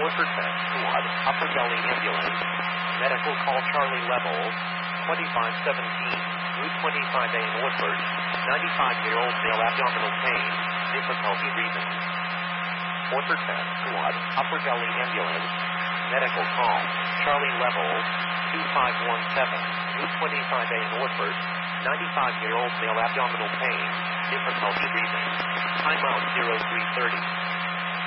Orford Test Squad, Upper Valley Ambulance. Medical call Charlie Level 2517, Route 25A in Orford. 95-year-old male abdominal pain, difficulty breathing. Orford Test Squad, Upper Valley Ambulance. Medical call Charlie Level 2517, Route 25A in Orford. 95-year-old male abdominal pain, difficulty breathing. Timeout 0330.